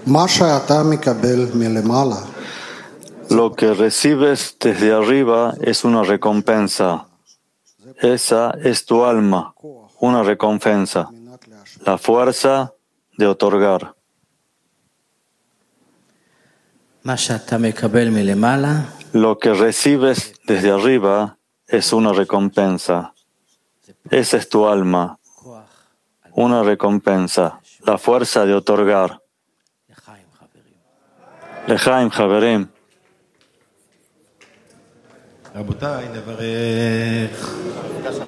מה שאתה מקבל מלמעלה Lo que recibes desde arriba es una recompensa. Esa es tu alma, una recompensa, la fuerza de otorgar. Lo que recibes desde arriba es una recompensa. Esa es tu alma, una recompensa, la fuerza de otorgar. Lechaim, Javerim. רבותיי, נברך.